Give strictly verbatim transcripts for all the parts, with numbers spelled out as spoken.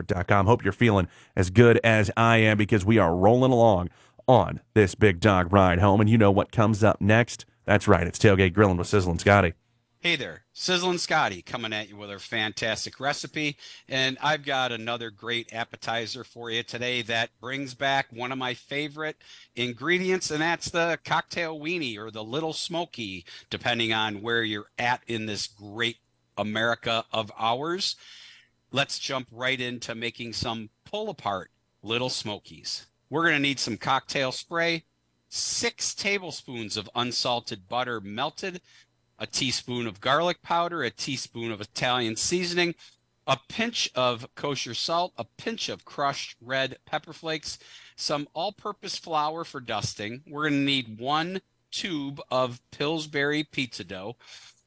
comfort dot com. Hope you're feeling as good as I am because we are rolling along on this big dog ride home. And you know what comes up next? That's right. It's Tailgate Grilling with Sizzle and Scotty. Hey there, Sizzle and Scotty coming at you with a fantastic recipe. And I've got another great appetizer for you today that brings back one of my favorite ingredients, and that's the cocktail weenie or the Little Smoky, depending on where you're at in this great America of ours. Let's jump right into making some pull-apart Little Smokies. We're going to need some cocktail spray, six tablespoons of unsalted butter melted, a teaspoon of garlic powder, a teaspoon of Italian seasoning, a pinch of kosher salt, a pinch of crushed red pepper flakes, some all-purpose flour for dusting. We're going to need one tube of Pillsbury pizza dough,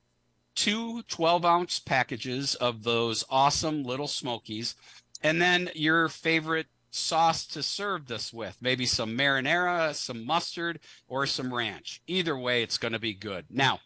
two twelve-ounce packages of those awesome Little Smokies, and then your favorite sauce to serve this with, maybe some marinara, some mustard, or some ranch. Either way, it's going to be good. Now,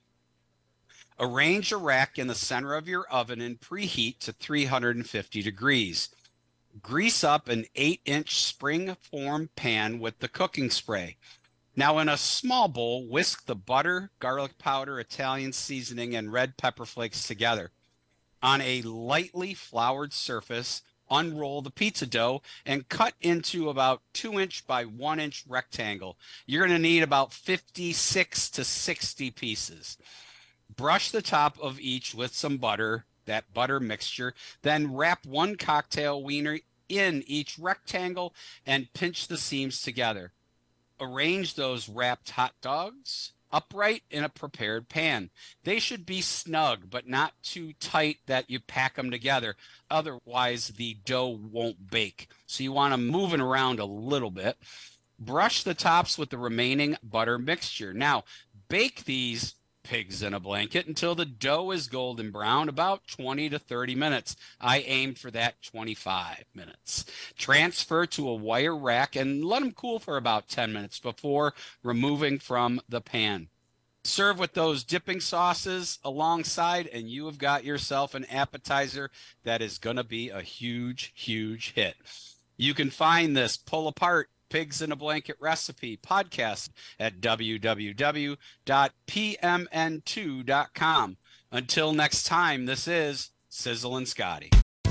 arrange a rack in the center of your oven and preheat to three hundred fifty degrees. Grease up an eight inch spring-form pan with the cooking spray. Now, in a small bowl, whisk the butter, garlic powder, Italian seasoning, and red pepper flakes together. On a lightly floured surface, unroll the pizza dough and cut into about two inch by one inch rectangle. You're going to need about fifty-six to sixty pieces. Brush the top of each with some butter, that butter mixture, then wrap one cocktail wiener in each rectangle and pinch the seams together. Arrange those wrapped hot dogs upright in a prepared pan. They should be snug, but not too tight that you pack them together. Otherwise, the dough won't bake. So you want to move it around a little bit. Brush the tops with the remaining butter mixture. Now, bake these pigs in a blanket until the dough is golden brown, about twenty to thirty minutes. I aimed for that twenty-five minutes. Transfer to a wire rack and let them cool for about ten minutes before removing from the pan. Serve with those dipping sauces alongside, and you have got yourself an appetizer that is going to be a huge, huge hit. You can find this pull apart Pigs in a Blanket recipe podcast at w w w dot p m n two dot com. Until next time, this is Sizzle and Scotty.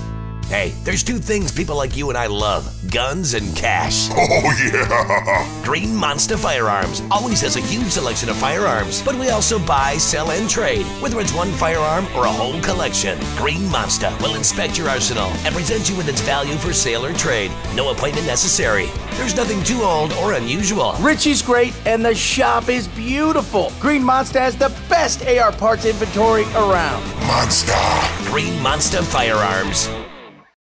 Hey, there's two things people like you and I love: guns and cash. Oh, yeah! Green Monster Firearms always has a huge selection of firearms, but we also buy, sell, and trade, whether it's one firearm or a whole collection. Green Monster will inspect your arsenal and present you with its value for sale or trade. No appointment necessary. There's nothing too old or unusual. Richie's great, and the shop is beautiful. Green Monster has the best A R parts inventory around. Monster! Green Monster Firearms.